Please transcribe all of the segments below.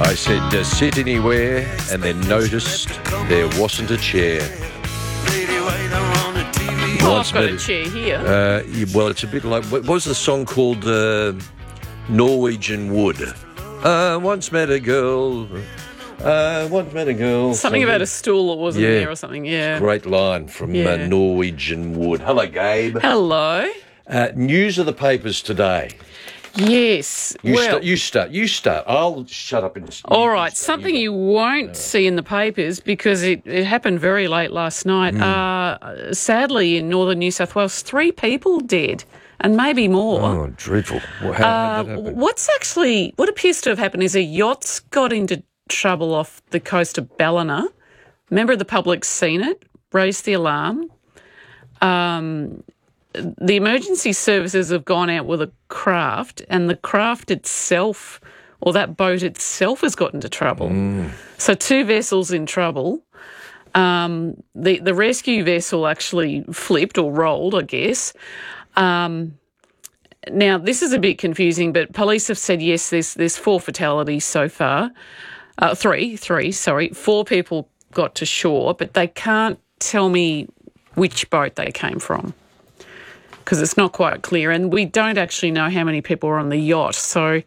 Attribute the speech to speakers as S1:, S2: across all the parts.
S1: I said, sit anywhere, and then noticed there wasn't a chair.
S2: Well, I've got a chair here.
S1: Well, it's a bit like, what was the song called? Norwegian Wood. Once met a girl.
S2: Something about a stool that wasn't there or something, yeah.
S1: Great line from Norwegian Wood. Hello, Gabe.
S2: Hello.
S1: News of the papers today.
S2: Yes.
S1: You start. I'll shut up.
S2: All right. Something you won't see in the papers because it happened very late last night. Sadly, in northern New South Wales, 3 people dead and maybe more.
S1: Oh, dreadful. How did that happen?
S2: What appears to have happened is a yacht's got into trouble off the coast of Ballina. Member of the public's seen it, raised the alarm. The emergency services have gone out with a craft, and the craft itself, or that boat itself, has got into trouble. So 2 vessels in trouble. The rescue vessel actually flipped or rolled, I guess. Now, this is a bit confusing, but police have said, yes, there's 4 fatalities so far. 3, 4 people got to shore, but they can't tell me which boat they came from because it's not quite clear, and we don't actually know how many people were on the yacht. So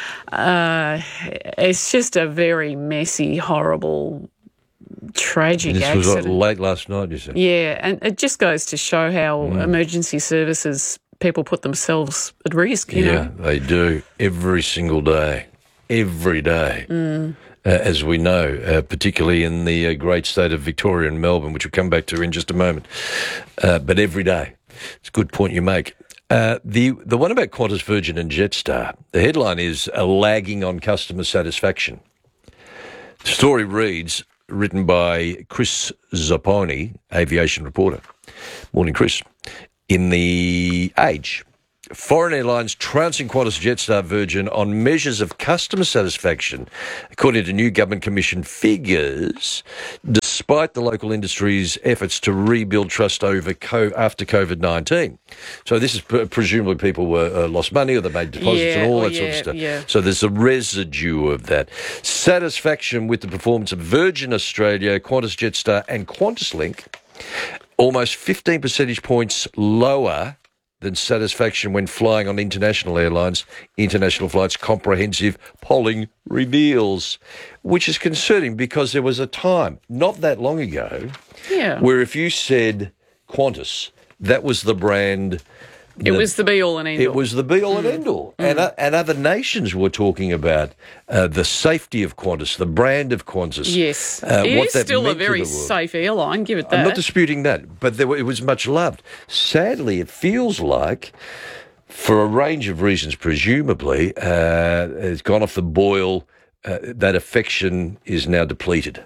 S2: it's just a very messy, horrible, tragic accident.
S1: This was late last night, you said?
S2: Yeah, and it just goes to show how emergency services, people put themselves at risk, you know?
S1: Yeah, they do. Every single day. Every day. As we know, particularly in the great state of Victoria and Melbourne, which we'll come back to in just a moment. But every day. It's a good point you make. The one about Qantas, Virgin and Jetstar, the headline is lagging on customer satisfaction. The story reads, written by Chris Zapponi, aviation reporter. Morning, Chris. In the Age, foreign airlines trouncing Qantas, Jetstar, Virgin on measures of customer satisfaction, according to new government commission figures, despite the local industry's efforts to rebuild trust after COVID-19. So this is presumably people were lost money or they made deposits and all that sort of stuff.
S2: Yeah.
S1: So there's a residue of that. Satisfaction with the performance of Virgin Australia, Qantas, Jetstar and QantasLink, almost 15 percentage points lower than satisfaction when flying on international airlines. International flights comprehensive polling reveals, which is concerning because there was a time not that long ago where if you said Qantas, that was the brand.
S2: It was the be-all and end-all.
S1: It was the be-all and end-all. And other nations were talking about the safety of Qantas, the brand of Qantas.
S2: Yes. It is still a very safe airline, give it that.
S1: I'm not disputing that, but it was much loved. Sadly, it feels like, for a range of reasons presumably, it's gone off the boil. That affection is now depleted.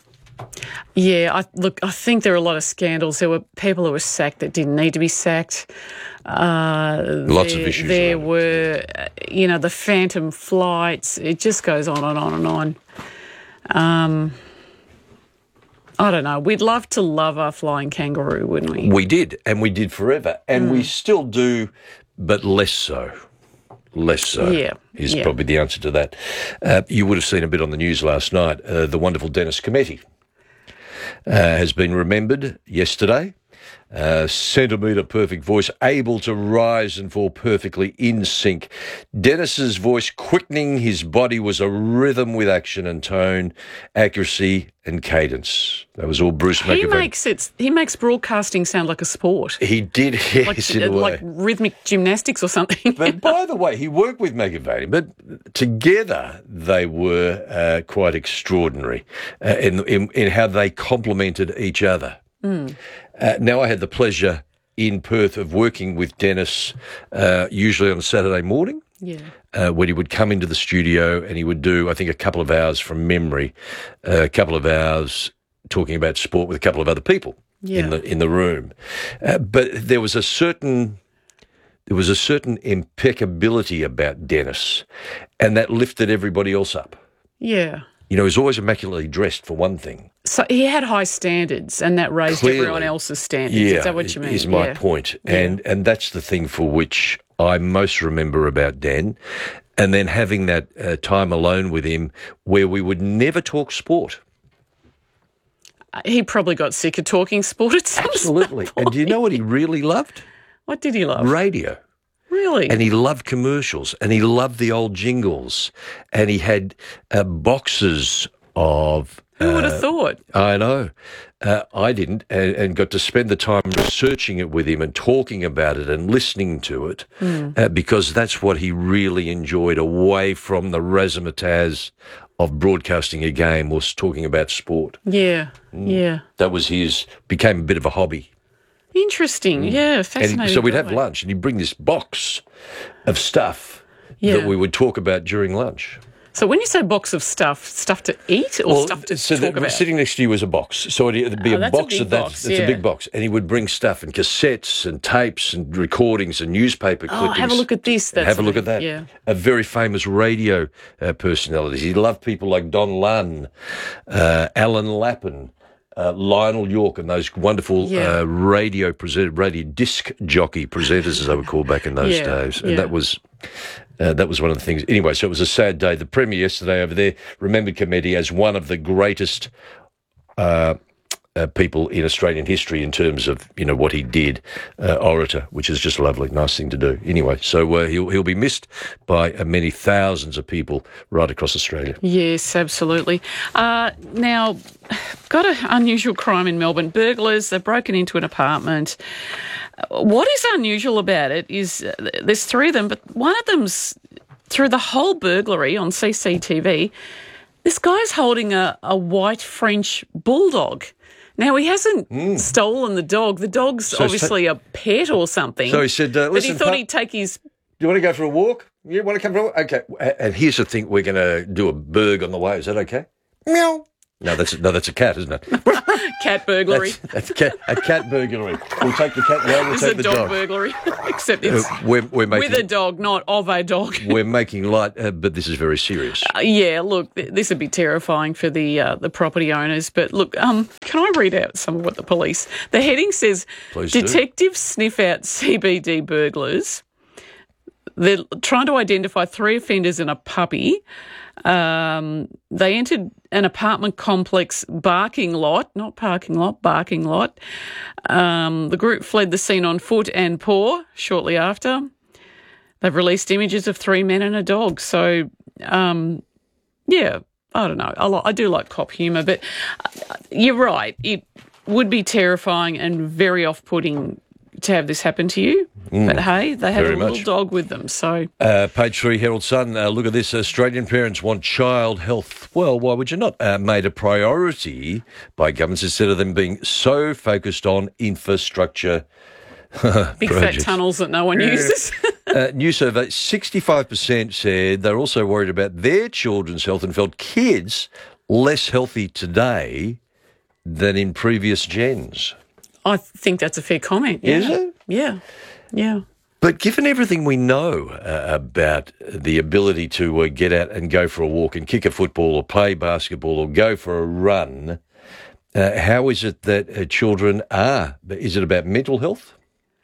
S2: Yeah, I think there were a lot of scandals. There were people who were sacked that didn't need to be sacked.
S1: Lots of issues.
S2: There were, the phantom flights. It just goes on and on and on. I don't know. We'd love to love our flying kangaroo, wouldn't we?
S1: We did, and we did forever. And we still do, but less so. Less so is probably the answer to that. You would have seen a bit on the news last night. The wonderful Dennis Cometti has been remembered yesterday. Centimetre perfect voice, able to rise and fall perfectly in sync. Dennis's voice quickening his body was a rhythm with action and tone, accuracy and cadence. That was all Bruce McAvaney.
S2: He makes broadcasting sound like a sport.
S1: He did, yes, in a way.
S2: Like rhythmic gymnastics or something.
S1: But by the way, he worked with McAvaney, but together they were quite extraordinary in how they complemented each other. Now, I had the pleasure in Perth of working with Dennis, usually on a Saturday morning, when he would come into the studio and he would do, I think, a couple of hours from memory, a couple of hours talking about sport with a couple of other people in the room. But there was a certain impeccability about Dennis, and that lifted everybody else up.
S2: Yeah.
S1: He was always immaculately dressed, for one thing.
S2: So he had high standards, and that raised everyone else's standards. Is that what you mean?
S1: Is my point. And that's the thing for which I most remember about Dan. and then having that time alone with him where we would never talk sport.
S2: He probably got sick of talking sport at some
S1: Absolutely. And do you know what he really loved?
S2: What did he love?
S1: Radio.
S2: Really?
S1: And he loved commercials, and he loved the old jingles, and he had boxes of...
S2: Who would have thought?
S1: I know. I didn't, and got to spend the time researching it with him and talking about it and listening to it, because that's what he really enjoyed away from the razzmatazz of broadcasting a game, was talking about sport.
S2: Yeah, yeah.
S1: That was became a bit of a hobby.
S2: Interesting, yeah, fascinating.
S1: And so we'd have lunch, and he'd bring this box of stuff that we would talk about during lunch.
S2: So when you say box of stuff to eat or stuff to talk about?
S1: Sitting next to you was a box. So it'd be a box of that. It's a big box. And he would bring stuff and cassettes and tapes and recordings and newspaper clippings.
S2: Have a look at this.
S1: Have a look at that.
S2: Yeah.
S1: A very famous radio personality. He loved people like Don Lunn, Alan Lappin, Lionel York, and those wonderful radio disc jockey presenters, as they were called back in those days. And that was one of the things. Anyway, so it was a sad day. The Premier yesterday over there remembered Kemeti as one of the greatest people in Australian history in terms of, what he did, orator, which is just a lovely, nice thing to do. Anyway, so he'll be missed by many thousands of people right across Australia.
S2: Yes, absolutely. Now, got an unusual crime in Melbourne. Burglars have broken into an apartment. What is unusual about it is there's three of them, but one of them's through the whole burglary on CCTV. This guy's holding a white French bulldog. Now, he hasn't stolen the dog. The dog's obviously a pet or something.
S1: So he said, listen,
S2: but he thought he'd take his...
S1: Do you want to go for a walk? You want to come for a walk? Okay. And here's the thing, we're going to do a burg on the way. Is that okay? Meow. No, that's a cat, isn't it?
S2: Cat burglary.
S1: That's a cat burglary. We'll take the cat. No, we'll take the dog.
S2: It's a dog burglary, except it's
S1: we're making,
S2: with a dog, not of a dog.
S1: We're making light, but this is very serious.
S2: Look, this would be terrifying for the property owners. But look, can I read out some of what the police... The heading says,
S1: Please
S2: detectives sniff out CBD burglars. They're trying to identify 3 offenders and a puppy. They entered an apartment complex barking lot. The group fled the scene on foot and paw shortly after. They've released images of 3 men and a dog. So, I don't know. I do like cop humour, but you're right. It would be terrifying and very off-putting to have this happen to you. But hey, they had a little dog with them. So,
S1: Page 3, Herald Sun. Look at this. Australian parents want child health. Well, why would you not? Made a priority by governments instead of them being so focused on infrastructure.
S2: Big fat tunnels that no one uses.
S1: New survey, 65% said they're also worried about their children's health and felt kids less healthy today than in previous gens.
S2: I think that's a fair comment. Yeah.
S1: Is it?
S2: Yeah.
S1: But given everything we know about the ability to get out and go for a walk and kick a football or play basketball or go for a run, how is it that children are? Is it about mental health?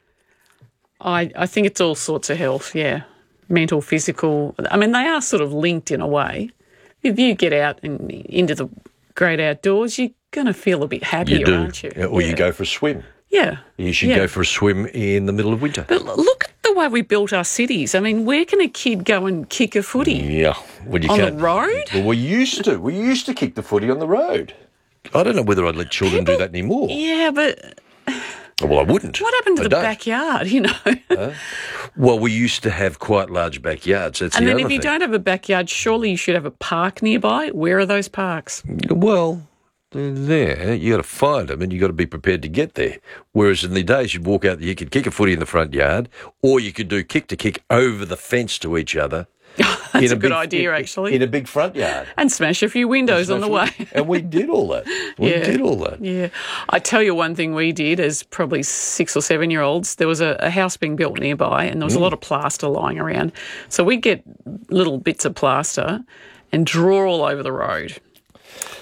S2: I think it's all sorts of health, yeah. Mental, physical. I mean, they are sort of linked in a way. If you get out and into the great outdoors, you're going to feel a bit happier, aren't you?
S1: Or you go for a swim.
S2: Yeah.
S1: You should go for a swim in the middle of winter.
S2: But look at the way we built our cities. I mean, where can a kid go and kick a footy?
S1: Yeah. Well, you
S2: on
S1: can't.
S2: The road?
S1: Well, we used to. We used to kick the footy on the road. I don't know whether I'd let children do that anymore.
S2: Yeah, but...
S1: Well, I wouldn't.
S2: What happened to the backyard,
S1: Well, we used to have quite large backyards. That's
S2: and
S1: the
S2: then
S1: other
S2: if you
S1: thing.
S2: don't have a backyard, surely you should have a park nearby. Where are those parks?
S1: Well, they're there. You got to find them, and you got to be prepared to get there. Whereas in the days, you'd walk out, you could kick a footy in the front yard, or you could do kick to kick over the fence to each other.
S2: That's a good idea, actually.
S1: In a big front yard.
S2: And smash a few windows on the way.
S1: And we did all that. We did all that.
S2: Yeah. I tell you one thing we did as probably 6 or 7 year olds, there was a house being built nearby and there was a lot of plaster lying around. So we'd get little bits of plaster and draw all over the road.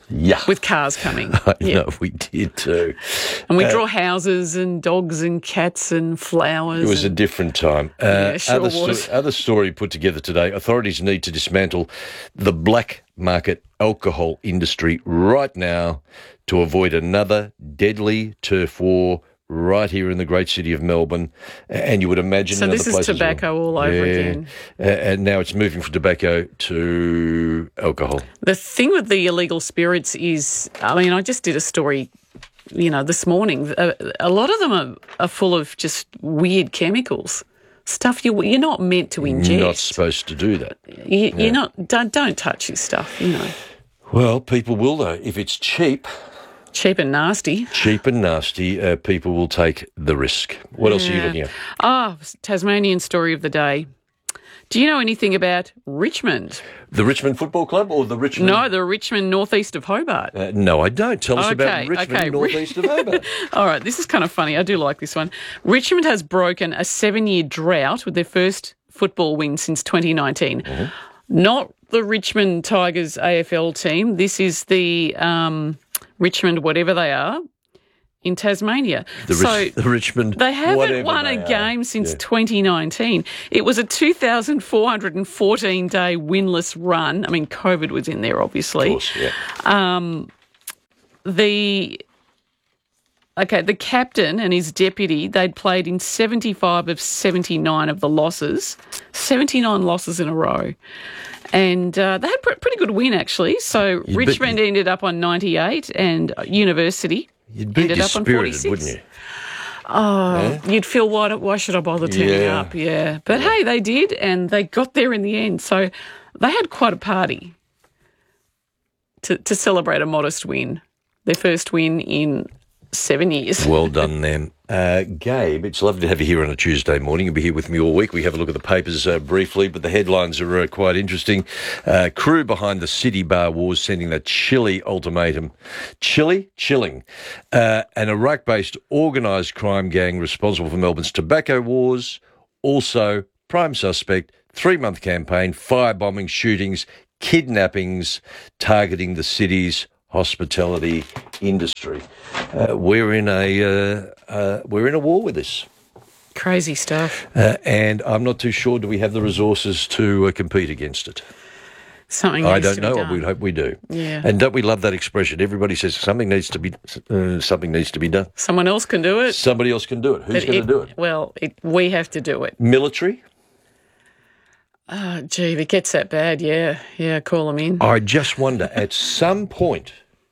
S1: Yeah.
S2: with cars coming.
S1: I know, we did too.
S2: And we draw houses and dogs and cats and flowers.
S1: It was a different time.
S2: Sure was.
S1: Other story put together today, authorities need to dismantle the black market alcohol industry right now to avoid another deadly turf war right here in the great city of Melbourne. And you would imagine
S2: So
S1: in other
S2: this is
S1: places.
S2: tobacco all over again.
S1: And now it's moving from tobacco to alcohol.
S2: The thing with the illegal spirits is, I mean, I just did a story, this morning. A lot of them are full of just weird chemicals, stuff you're not meant to ingest.
S1: You're not supposed to do that.
S2: You're not. Don't touch this stuff.
S1: Well, people will though. If it's cheap
S2: Cheap and nasty.
S1: People will take the risk. What else are you looking at?
S2: Tasmanian story of the day. Do you know anything about Richmond?
S1: The Richmond Football Club or the Richmond?
S2: No, the Richmond northeast of Hobart.
S1: No, I don't. Tell us about Richmond northeast of Hobart.
S2: All right, this is kind of funny. I do like this one. Richmond has broken a 7-year drought with their first football win since 2019. Mm-hmm. Not the Richmond Tigers AFL team. This is the Richmond whatever they are in Tasmania.
S1: The Richmond.
S2: They haven't won a game since 2019. It was a 2,414-day winless run. I mean, COVID was in there, obviously.
S1: Of course, yeah.
S2: The captain and his deputy, they'd played in 75 of 79 of the losses, 79 losses in a row. And they had a pretty good win, actually. So Richmond ended up on 98 and University ended up on 46.
S1: Wouldn't you?
S2: Oh, you'd feel, why should I bother turning up? Yeah. But hey, they did, and they got there in the end. So they had quite a party to celebrate a modest win, their first win in 7 years.
S1: Well done, them. Gabe, it's lovely to have you here on a Tuesday morning. You'll be here with me all week. We have a look at the papers briefly, but the headlines are quite interesting. Crew behind the City Bar Wars sending that chilly ultimatum. Chilling. An Iraq-based organised crime gang responsible for Melbourne's tobacco wars. Also, prime suspect, 3-month campaign, firebombing, shootings, kidnappings, targeting the city's hospitality industry. We're in a war with this.
S2: Crazy stuff.
S1: And I'm not too sure. Do we have the resources to compete against it?
S2: Something
S1: I
S2: needs
S1: don't
S2: to
S1: know.
S2: be done.
S1: We hope we do.
S2: Yeah.
S1: And don't we love that expression? Everybody says something needs to be done.
S2: Someone else can do it.
S1: Somebody else can do it. Who's going to do it?
S2: Well, we have to do it.
S1: Military?
S2: Oh, gee, if it gets that bad, yeah, call them in.
S1: I just wonder, at some point,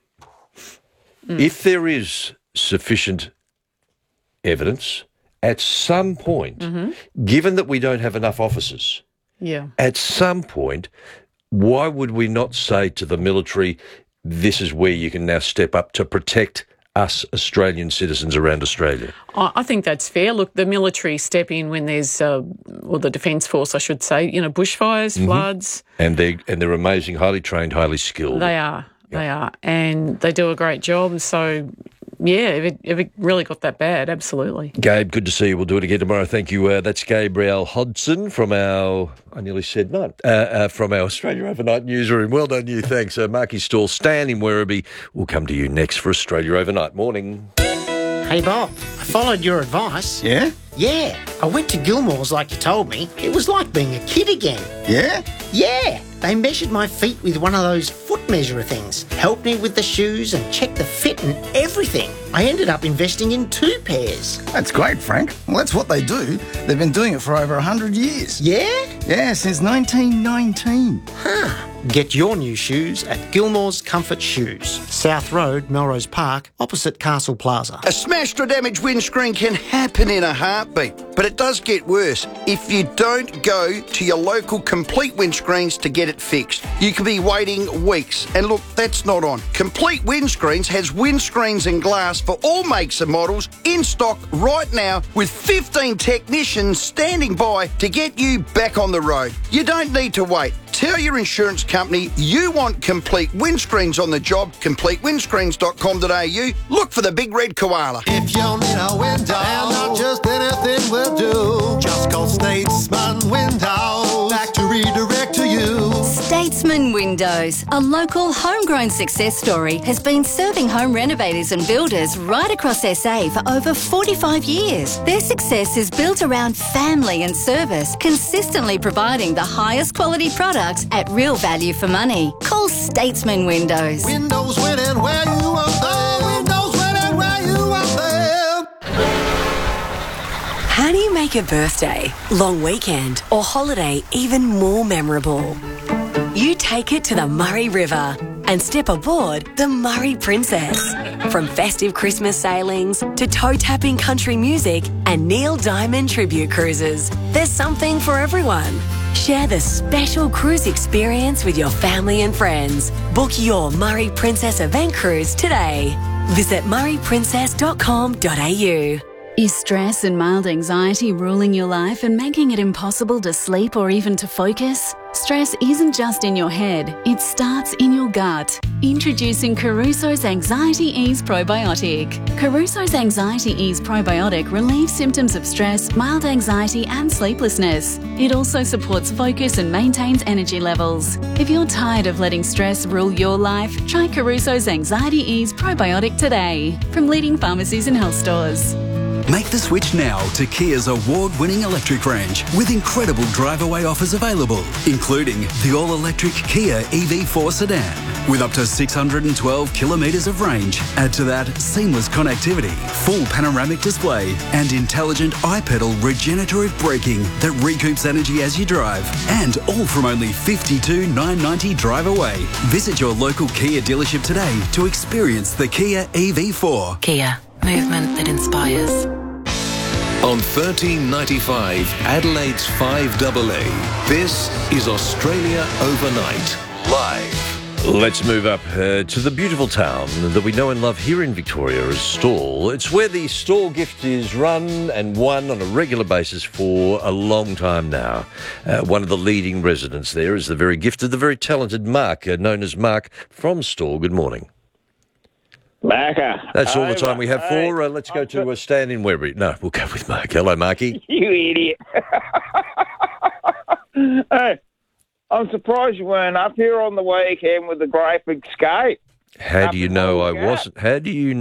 S1: if there is sufficient evidence, at some point, given that we don't have enough officers, at some point, why would we not say to the military, this is where you can now step up to protect us Australian citizens around Australia?
S2: I think that's fair. Look, the military step in when there's, or the Defence Force, I should say, bushfires, floods.
S1: And they're amazing, highly trained, highly skilled.
S2: They are. They are. And they do a great job. So, yeah, if it really got that bad, absolutely.
S1: Gabe, good to see you. We'll do it again tomorrow. Thank you. That's Gabrielle Hodson from our, from our Australia Overnight newsroom. Well done you. Thanks. Marky Stall, Stan in Werribee. We'll come to you next for Australia Overnight. Morning.
S3: Hey, Bob, I followed your advice.
S4: Yeah?
S3: Yeah, I went to Gilmore's like you told me. It was like being a kid again.
S4: Yeah?
S3: Yeah, they measured my feet with one of those foot measurer things, helped me with the shoes and checked the fit and everything. I ended up investing in 2 pairs.
S4: That's great, Frank. Well, that's what they do. They've been doing it for over 100 years.
S3: Yeah?
S4: Yeah, since 1919.
S3: Huh. Get your new shoes at Gilmore's Comfort Shoes, South Road, Melrose Park, opposite Castle Plaza.
S5: A smashed or damaged windscreen can happen in a heartbeat, but it does get worse if you don't go to your local Complete Windscreens to get it fixed. You could be waiting weeks, and look, that's not on. Complete Windscreens has windscreens and glass for all makes and models in stock right now with 15 technicians standing by to get you back on the road. You don't need to wait. Tell your insurance company you want Complete Windscreens on the job. CompleteWindscreens.com.au. Look for the big red koala.
S6: If you need a window, and not just anything will do, just call Statesman Windows. Factory direct to you.
S7: Statesman Statesman Windows, a local homegrown success story, has been serving home renovators and builders right across SA for over 45 years. Their success is built around family and service, consistently providing the highest quality products at real value for money. Call Statesman Windows.
S6: Windows winning where you want them. Windows winning where you want them.
S8: How do you make a birthday, long weekend or holiday even more memorable? You take it to the Murray River and step aboard the Murray Princess. From festive Christmas sailings to toe-tapping country music and Neil Diamond tribute cruises, there's something for everyone. Share the special cruise experience with your family and friends. Book your Murray Princess event cruise today. Visit murrayprincess.com.au.
S9: Is stress and mild anxiety ruling your life and making it impossible to sleep or even to focus? Stress isn't just in your head, it starts in your gut. Introducing Caruso's Anxiety Ease Probiotic. Caruso's Anxiety Ease Probiotic relieves symptoms of stress, mild anxiety and sleeplessness. It also supports focus and maintains energy levels. If you're tired of letting stress rule your life, try Caruso's Anxiety Ease Probiotic today from leading pharmacies and health stores.
S10: Make the switch now to Kia's award-winning electric range with incredible drive-away offers available, including the all-electric Kia EV4 sedan with up to 612 kilometres of range. Add to that seamless connectivity, full panoramic display and intelligent iPedal regenerative braking that recoups energy as you drive, and all from only $52,990 drive away. Visit your local Kia dealership today to experience the Kia EV4.
S8: Kia, movement that inspires.
S11: On 1395 Adelaide's 5AA, this is Australia Overnight, live.
S1: Let's move up to the beautiful town that we know and love here in Victoria as Stawell. It's where the Stawell gift is run and won on a regular basis for a long time now. One of the leading residents there is the very gifted, the very talented Mark, known as Mark from Stawell. Good morning.
S12: Marker.
S1: That's all the time we have for. Let's go to Stan in Webury. No, we'll go with Mark. Hello, Marky.
S12: You idiot. Hey, I'm surprised you weren't up here on the weekend with the great big skate.
S1: How do you know I wasn't? How do you